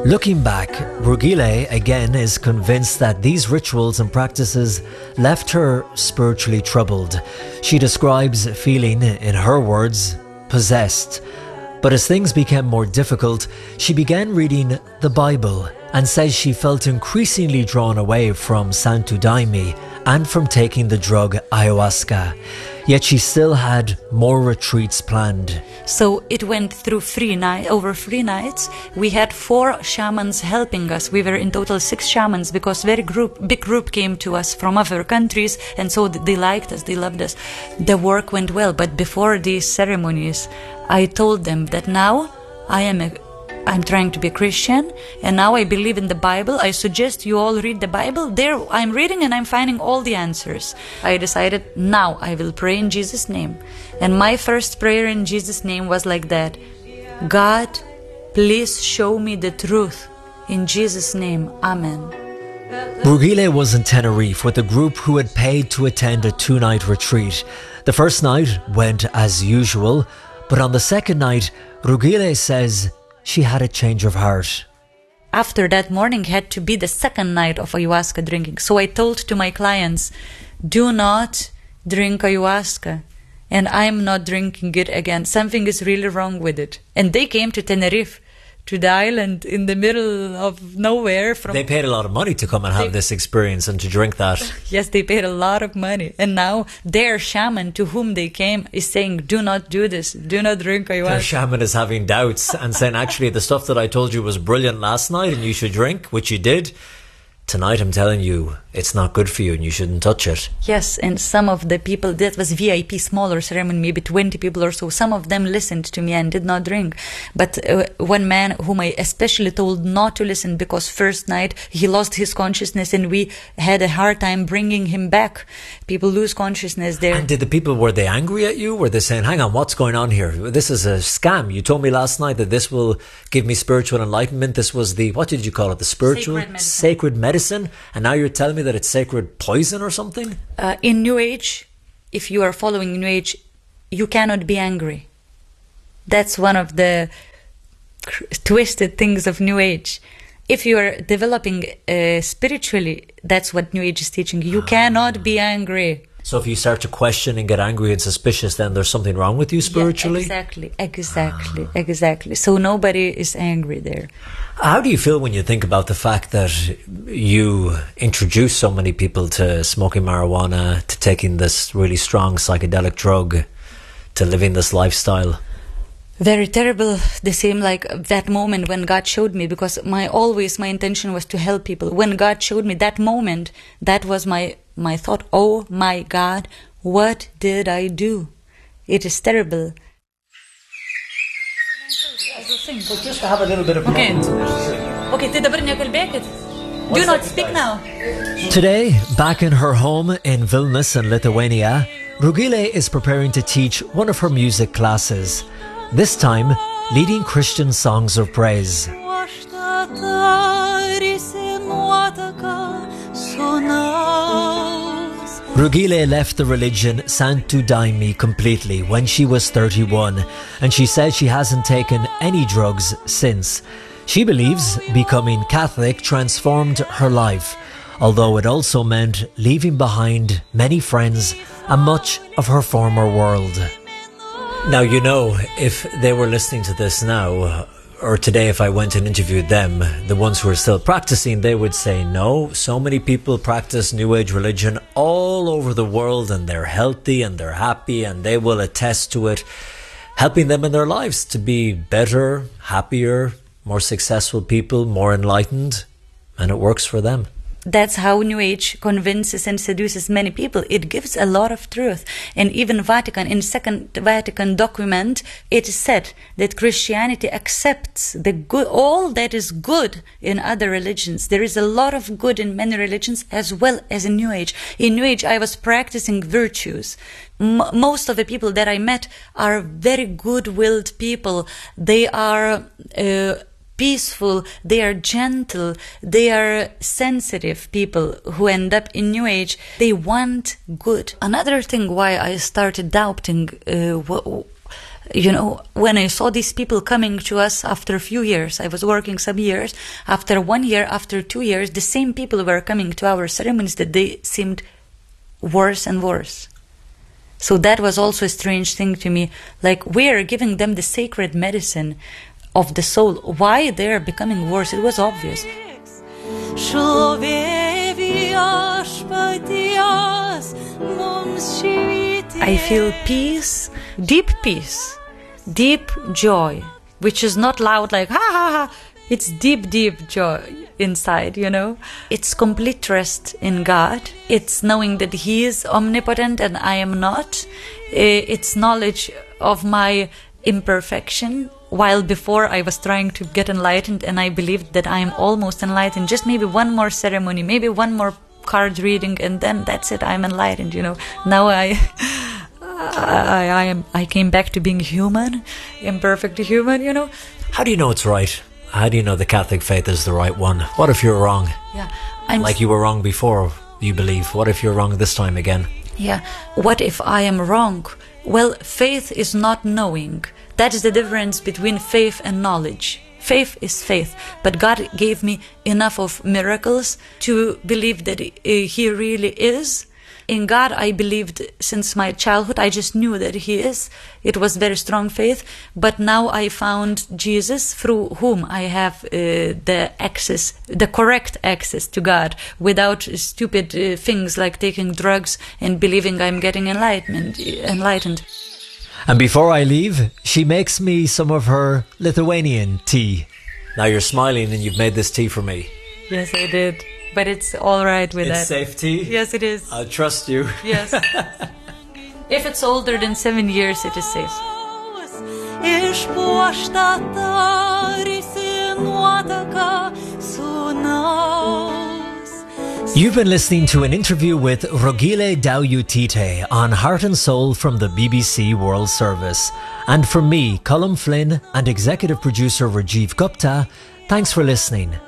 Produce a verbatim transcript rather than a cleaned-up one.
Looking back, Brugile again is convinced that these rituals and practices left her spiritually troubled. She describes feeling, in her words, possessed. But as things became more difficult, she began reading the Bible and says she felt increasingly drawn away from Santo Daime and from taking the drug ayahuasca. Yet she still had more retreats planned. So it went through three night, over three nights. We had four shamans helping us. We were in total six shamans because very group, big group came to us from other countries, and so they liked us, they loved us. The work went well, but before these ceremonies, I told them that now I am a I'm trying to be a Christian, and now I believe in the Bible. I suggest you all read the Bible. There I'm reading and I'm finding all the answers. I decided now I will pray in Jesus' name. And my first prayer in Jesus' name was like that. God, please show me the truth. In Jesus' name, Amen. Brugile was in Tenerife with a group who had paid to attend a two-night retreat. The first night went as usual, but on the second night, Brugile says she had a change of heart. After that morning had to be the second night of ayahuasca drinking. So I told to my clients, do not drink ayahuasca. And I'm not drinking it again. Something is really wrong with it. And they came to Tenerife, to the island in the middle of nowhere. From They paid a lot of money to come and have they, this experience and to drink that. Yes, they paid a lot of money. And now their shaman to whom they came is saying, do not do this. Do not drink ayahuasca. Their shaman is having doubts and saying, actually, the stuff that I told you was brilliant last night and you should drink, which you did. Tonight I'm telling you, it's not good for you and you shouldn't touch it. Yes, and some of the people, that was V I P, smaller ceremony, maybe twenty people or so, some of them listened to me and did not drink. But uh, one man whom I especially told not to listen because first night he lost his consciousness and we had a hard time bringing him back. People lose consciousness there. And did the people, were they angry at you? Were they saying, hang on, what's going on here? This is a scam. You told me last night that this will give me spiritual enlightenment. This was the, what did you call it? The spiritual? Sacred medicine. Sacred medicine. And now you're telling me that it's sacred poison or something? Uh, in New Age, if you are following New Age, you cannot be angry. That's one of the twisted things of New Age. If you are developing uh, spiritually, that's what New Age is teaching. You cannot be angry. So if you start to question and get angry and suspicious, then there's something wrong with you spiritually? Yeah, exactly, exactly, ah. exactly. So nobody is angry there. How do you feel when you think about the fact that you introduce so many people to smoking marijuana, to taking this really strong psychedelic drug, to living this lifestyle? Very terrible. The same like that moment when God showed me, because my always my intention was to help people. When God showed me that moment, that was my my thought, oh my God, what did I do? It is terrible. But just to have a little bit of okay. Okay, tai dabar nekalbėkit. Do not speak now. Today, back in her home in Vilnius in Lithuania, Brugile is preparing to teach one of her music classes. This time, leading Christian songs of praise. Brugile left the religion Santo Daime completely when she was thirty-one, and she says she hasn't taken any drugs since. She believes becoming Catholic transformed her life, although it also meant leaving behind many friends and much of her former world. Now, you know, if they were listening to this now, or today if I went and interviewed them, the ones who are still practicing, they would say, no, so many people practice New Age religion all over the world and they're healthy and they're happy and they will attest to it, helping them in their lives to be better, happier, more successful people, more enlightened, and it works for them. That's how New Age convinces and seduces many people. It gives a lot of truth. And even Vatican, in Second Vatican document, it is said that Christianity accepts the good, all that is good in other religions. There is a lot of good in many religions as well as in New Age. In New Age, I was practicing virtues. M- most of the people that I met are very good-willed people. They are uh, peaceful, they are gentle, they are sensitive people who end up in New Age. They want good. Another thing why I started doubting uh, You know, when I saw these people coming to us after a few years, I was working some years, after one year, after two years, the same people were coming to our ceremonies that they seemed worse and worse. So that was also a strange thing to me. Like, we are giving them the sacred medicine of the soul. Why they are becoming worse? It was obvious. I feel peace, deep peace, deep joy, which is not loud like ha ha ha. It's deep, deep joy inside, you know. It's complete trust in God. It's knowing that He is omnipotent and I am not. It's knowledge of my imperfection. While before I was trying to get enlightened and I believed that I am almost enlightened. Just maybe one more ceremony, maybe one more card reading, and then that's it. I'm enlightened, you know. Now I, I, I am. I came back to being human, imperfect human, you know. How do you know it's right? How do you know the Catholic faith is the right one? What if you're wrong? Yeah, I'm like you were wrong before, you believe. What if you're wrong this time again? Yeah. What if I am wrong? Well, faith is not knowing. That is the difference between faith and knowledge. Faith is faith, but God gave me enough of miracles to believe that He really is. In God, I believed since my childhood. I just knew that He is. It was very strong faith. But now I found Jesus, through whom I have uh, the access, the correct access to God, without stupid uh, things like taking drugs and believing I'm getting enlightenment, enlightened. And before I leave, she makes me some of her Lithuanian tea. Now you're smiling and you've made this tea for me. Yes, I did. But it's all right with it's that. It's safe tea? Yes, it is. I trust you. Yes. If it's older than seven years, it is safe. You've been listening to an interview with Rogile Dauyutite on Heart and Soul from the B B C World Service. And from me, Colm Flynn, and executive producer Rajiv Gupta, thanks for listening.